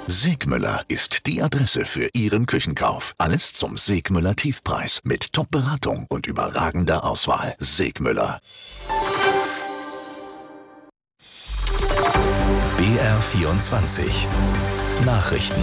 Segmüller ist die Adresse für Ihren Küchenkauf. Alles zum Segmüller Tiefpreis mit Top-Beratung und überragender Auswahl. Segmüller. BR24 Nachrichten.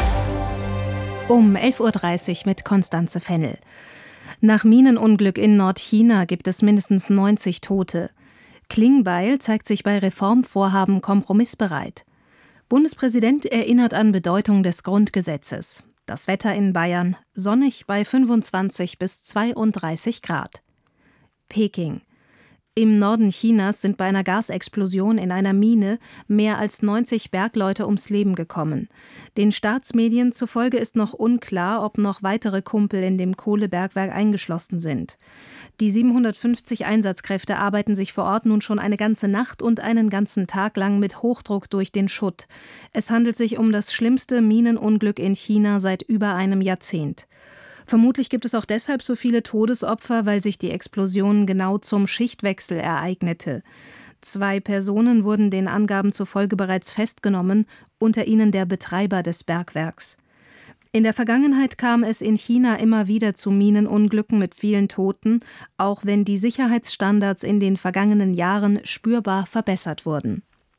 Um 11:30 Uhr mit Constanze Fennel. Nach Minenunglück in Nordchina gibt es mindestens 90 Tote. Klingbeil zeigt sich bei Reformvorhaben kompromissbereit. Bundespräsident erinnert an Bedeutung des Grundgesetzes. Das Wetter in Bayern: sonnig bei 25 bis 32 Grad. Peking. Im Norden Chinas sind bei einer Gasexplosion in einer Mine mehr als 90 Bergleute ums Leben gekommen. Den Staatsmedien zufolge ist noch unklar, ob noch weitere Kumpel in dem Kohlebergwerk eingeschlossen sind. Die 750 Einsatzkräfte arbeiten sich vor Ort nun schon eine ganze Nacht und einen ganzen Tag lang mit Hochdruck durch den Schutt. Es handelt sich um das schlimmste Minenunglück in China seit über einem Jahrzehnt. Vermutlich gibt es auch deshalb so viele Todesopfer, weil sich die Explosion genau zum Schichtwechsel ereignete. 2 Personen wurden den Angaben zufolge bereits festgenommen, unter ihnen der Betreiber des Bergwerks. In der Vergangenheit kam es in China immer wieder zu Minenunglücken mit vielen Toten, auch wenn die Sicherheitsstandards in den vergangenen Jahren spürbar verbessert wurden.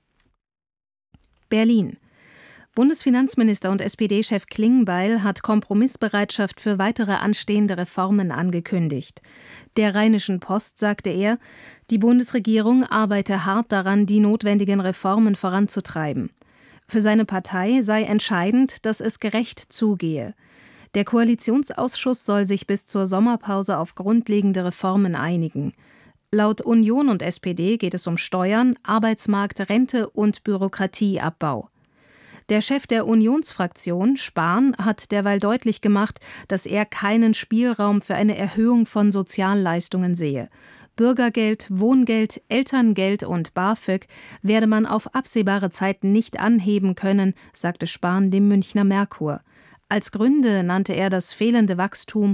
Berlin. Bundesfinanzminister und SPD-Chef Klingbeil hat Kompromissbereitschaft für weitere anstehende Reformen angekündigt. Der Rheinischen Post sagte er, die Bundesregierung arbeite hart daran, die notwendigen Reformen voranzutreiben. Für seine Partei sei entscheidend, dass es gerecht zugehe. Der Koalitionsausschuss soll sich bis zur Sommerpause auf grundlegende Reformen einigen. Laut Union und SPD geht es um Steuern, Arbeitsmarkt, Rente und Bürokratieabbau. Der Chef der Unionsfraktion, Spahn, hat derweil deutlich gemacht, dass er keinen Spielraum für eine Erhöhung von Sozialleistungen sehe. Bürgergeld, Wohngeld, Elterngeld und BAföG werde man auf absehbare Zeit nicht anheben können, sagte Spahn dem Münchner Merkur. Als Gründe nannte er das fehlende Wachstum